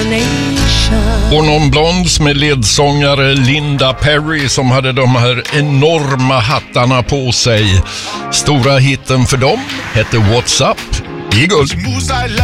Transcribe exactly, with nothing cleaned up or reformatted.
Och Non Blondes med ledsångare Linda Perry som hade de här enorma hattarna på sig. Stora hitten för dem hette What's Up i guld.